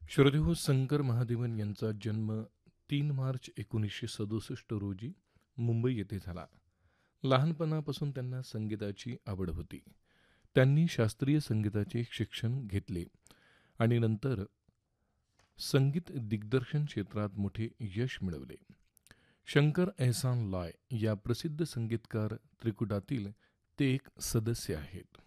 श्रोतेहो, शंकर महादेवन यांचा जन्म 3 मार्च 1967 रोजी मुंबई येथे झाला. लहानपणापासून त्यांना संगीताची आवड होती. त्यांनी शास्त्रीय संगीताचे शिक्षण घेतले आणि नंतर संगीत दिग्दर्शन क्षेत्रात मोठे यश मिळवले. शंकर एहसान लॉय या प्रसिद्ध संगीतकार त्रिकुटातील ते एक सदस्य आहेत.